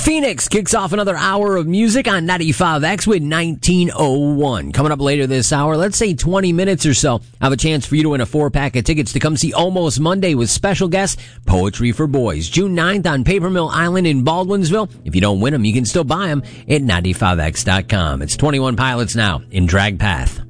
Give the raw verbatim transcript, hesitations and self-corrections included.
Phoenix kicks off another hour of music on ninety-five X with nineteen oh one. Coming up later this hour, let's say twenty minutes or so, I have a chance for you to win a four-pack of tickets to come see Almost Monday with special guest Poetry for Boys, June ninth on Paper Mill Island in Baldwinsville. If you don't win them, you can still buy them at ninety-five X dot com. It's twenty-one Pilots now in Drag Path.